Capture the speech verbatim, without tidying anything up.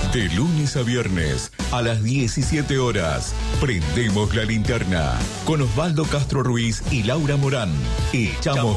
De lunes a viernes, a las diecisiete horas, prendemos la linterna con Osvaldo Castro Ruiz y Laura Morán. Echamos